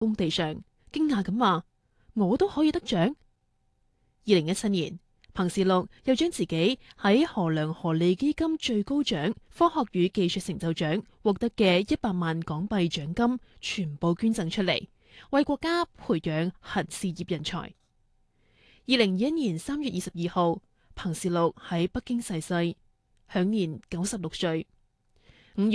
工地上，驚訝咁話：我都可以得獎。2017年，彭士祿又將自己喺何良荷利基金最高獎科學與技術成就獎獲得嘅100萬港幣獎金全部捐贈出嚟，為國家培養核事業人才。2021年3月22號，彭士祿喺北京逝世，享年96歲。